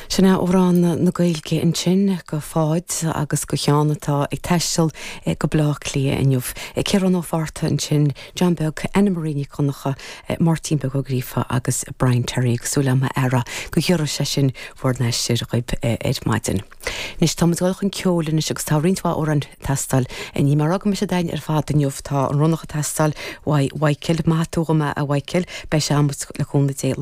Sinna órán na gailge an sin go fáid agus go cheannatá ag teistil go blách lia inniuh. Cean ó farta an sin John Bug, Anna Marini Connacha, Martin Bug ó Grífa agus Brian Terry agsúla ma era go dhearú sé sin bhórneistir roib maidin. Nis tá gáilch an ceolala is agus tá rintá ó an testal ní mar agam sé dain fád inniuh tá an runnacha testal waicil mátúgama a waicil bei sé le chuna dé